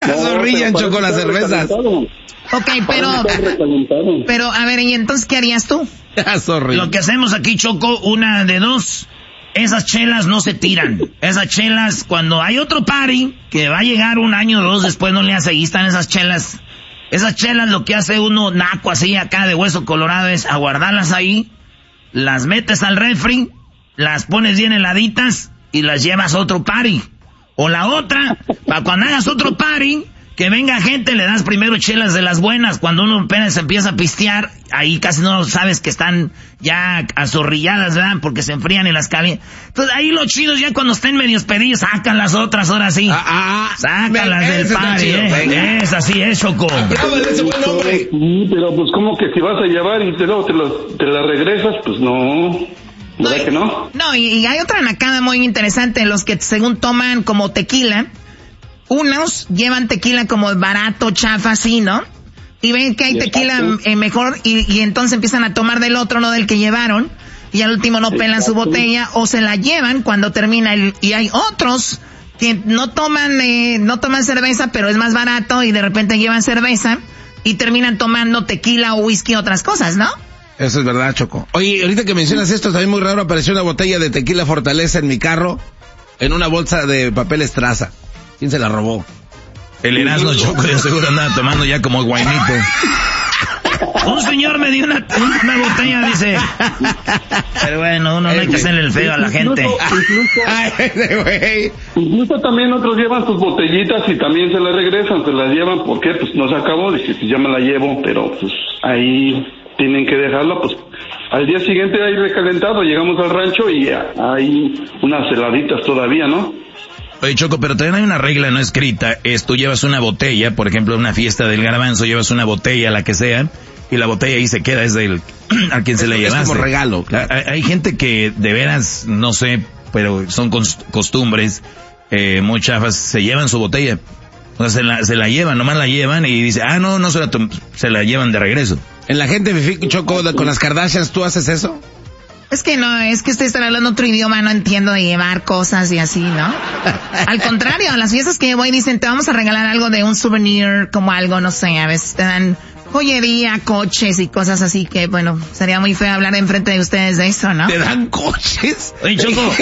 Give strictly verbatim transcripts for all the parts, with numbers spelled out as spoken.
No, zorrillan, Choco, las cervezas. Ok, pero, pero, a ver, ¿y entonces qué harías tú? Lo que hacemos aquí, Choco, una de dos, esas chelas no se tiran. Esas chelas, cuando hay otro party, que va a llegar un año o dos después, no le hace, ahí están esas chelas. Esas chelas, lo que hace uno naco así acá de hueso colorado es aguardarlas ahí, las metes al refri, las pones bien heladitas y las llevas a otro party. O la otra, para cuando hagas otro party, que venga gente, le das primero chelas de las buenas. Cuando uno apenas empieza a pistear, ahí casi no sabes que están ya azorrilladas, ¿verdad? Porque se enfrían y las calientan. Entonces ahí los chidos ya cuando estén medios pedidos, sacan las otras, ahora sí. Ah, ah, Sácalas del party, eh. Es así, es, Choco. Ese buen hombre. Sí, pero pues como que si vas a llevar y te, luego te, lo, te la regresas, pues no... ¿Verdad no, que no? No, y, y hay otra nacada muy interesante, los que según toman como tequila, unos llevan tequila como barato, chafa, así, ¿no? Y ven que hay tequila eh, mejor y, y entonces empiezan a tomar del otro, no del que llevaron, y al último no pelan Exacto. su botella o se la llevan cuando termina el... Y hay otros que no toman, eh, no toman cerveza, pero es más barato y de repente llevan cerveza y terminan tomando tequila o whisky, otras cosas, ¿no? Eso es verdad, Choco. Oye, ahorita que mencionas esto, también muy raro, apareció una botella de tequila Fortaleza en mi carro, en una bolsa de papel estraza. ¿Quién se la robó? El Erasmo, Choco, yo seguro andaba tomando ya como guainito. Un señor me dio una, una botella, dice. Pero bueno, uno no hay que hacerle el feo a la gente. Incluso, incluso también otros llevan sus botellitas y también se las regresan, se las llevan, ¿por qué? Pues no se acabó, dice, pues ya me la llevo, pero pues ahí... tienen que dejarlo, pues al día siguiente hay recalentado, llegamos al rancho y hay unas heladitas todavía, ¿no? Oye, Choco, pero también hay una regla no escrita, es tú llevas una botella, por ejemplo, una fiesta del Garbanzo, llevas una botella, la que sea, y la botella ahí se queda, es del, a quien se la llevaste. Es como regalo, claro. Hay, hay gente que de veras, no sé, pero son costumbres, eh, muy chafas, se llevan su botella. O sea, se la, se la llevan, nomás la llevan y dice, ah, no, no se la, se la llevan de regreso. En la gente, Fifi, Choco, con las Kardashians, ¿tú haces eso? Es que no, es que ustedes están hablando otro idioma, no entiendo de llevar cosas y así, ¿no? Al contrario, a las fiestas que yo voy dicen, te vamos a regalar algo de un souvenir, como algo, no sé, a veces te dan joyería, coches y cosas así que, bueno, sería muy feo hablar enfrente de ustedes de eso, ¿no? ¿Te dan coches? Oye, Choco.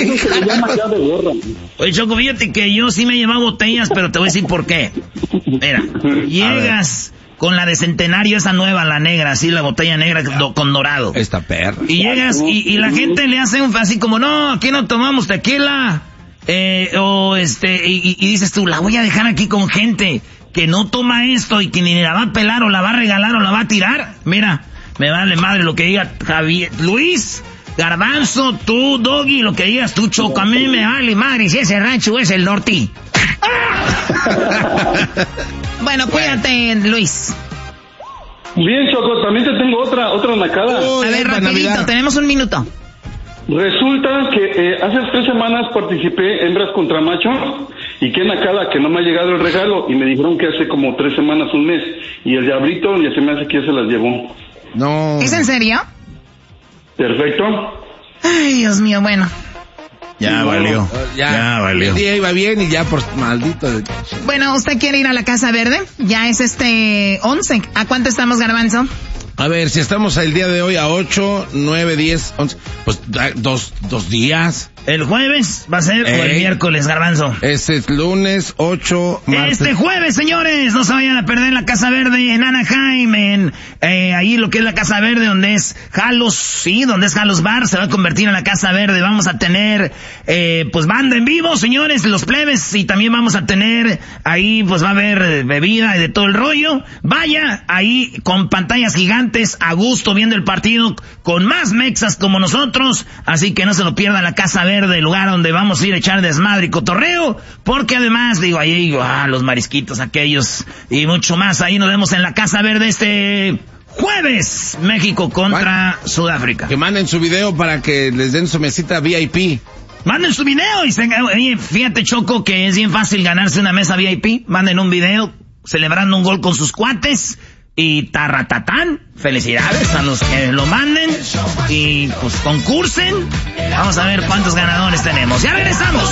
Oye, Choco, fíjate que yo sí me he llevado botellas, pero te voy a decir por qué. Mira, llegas con la de Centenario, esa nueva, la negra, así, la botella negra do, con dorado. Esta perra. Y llegas y, y la gente le hace un así como, no, aquí no tomamos tequila. Eh, o este, y, y dices tú, la voy a dejar aquí con gente que no toma esto y que ni la va a pelar o la va a regalar o la va a tirar. Mira, me vale madre lo que diga Javier, Luis, Garbanzo, tú, Doggy, lo que digas tú, Choco, a mí me vale madre si ese rancho es el norte. Bueno, cuídate, Luis. Bien, Choco, también te tengo otra, otra nacada. Oh, a ver, rapidito, tenemos un minuto. Resulta que eh, hace tres semanas participé hembras contra machos y qué nacada que no me ha llegado el regalo y me dijeron que hace como tres semanas, un mes, y el diablito ya se me hace que ya se las llevó. No. ¿Es en serio? Perfecto. Ay, Dios mío, bueno. Ya no, valió, ya, ya valió. El día iba bien y ya por maldito. Bueno, ¿usted quiere ir a la Casa Verde? Ya es este once. ¿A cuánto estamos, Garbanzo? A ver, si estamos el día de hoy a ocho, nueve, diez, once, pues dos, dos días. ¿El jueves va a ser Ey. o el miércoles, Garbanzo? Este es lunes, ocho, martes. Este jueves, señores, no se vayan a perder la Casa Verde en Anaheim, en eh, ahí lo que es la Casa Verde, donde es Jalos, sí, donde es Jalos Bar, se va a convertir en la Casa Verde. Vamos a tener, eh, pues banda en vivo, señores, los plebes, y también vamos a tener, ahí pues va a haber bebida y de todo el rollo. Vaya, ahí con pantallas gigantes, a gusto, viendo el partido, con más mexas como nosotros, así que no se lo pierdan la Casa Verde, el lugar donde vamos a ir a echar desmadre y cotorreo, porque además, digo, ahí digo, ah, los marisquitos aquellos y mucho más, ahí nos vemos en la Casa Verde este jueves, México contra Juan, Sudáfrica. Que manden su video para que les den su mesita V I P. Manden su video y se, oye, fíjate, Choco, que es bien fácil ganarse una mesa V I P. Manden un video celebrando un gol con sus cuates y tarratatán. Felicidades a los que lo manden y pues concursen. Vamos a ver cuántos ganadores tenemos. Ya regresamos.